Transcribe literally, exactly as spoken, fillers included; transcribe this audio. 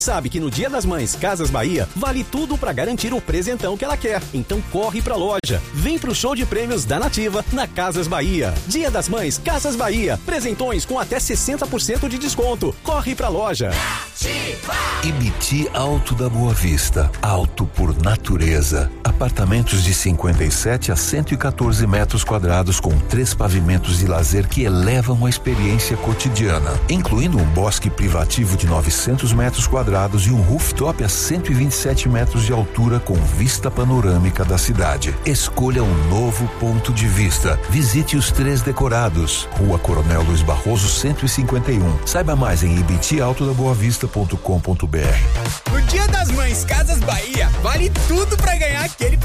Sabe que no Dia das Mães, Casas Bahia, vale tudo pra garantir o presentão que ela quer. Então corre pra loja. Vem pro show de prêmios da Nativa na Casas Bahia. Dia das Mães, Casas Bahia. Presentões com até sessenta por cento de desconto. Corre pra loja. Nativa! Ibiti Alto da Boa Vista. Alto por natureza. Apartamentos de cinquenta e sete a cento e quatorze metros quadrados com três pavimentos de lazer que elevam a experiência cotidiana, incluindo um bosque privativo de novecentos metros quadrados e um rooftop a cento e vinte e sete metros de altura com vista panorâmica da cidade. Escolha um novo ponto de vista. Visite os três decorados. Rua Coronel Luiz Barroso, cento e cinquenta e um. Saiba mais em ibiti alto da boa vista ponto com ponto br. No Dia das Mães, Casas Bahia, vale tudo pra ganhar aquele